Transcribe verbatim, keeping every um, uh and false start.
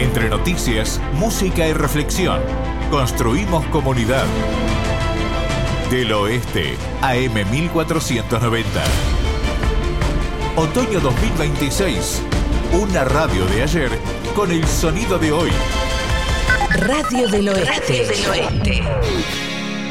Entre noticias, música y reflexión, construimos comunidad. Del Oeste, A M mil cuatrocientos noventa. Otoño dos mil veintiséis. Una radio de ayer con el sonido de hoy. Radio del Oeste. Radio del Oeste.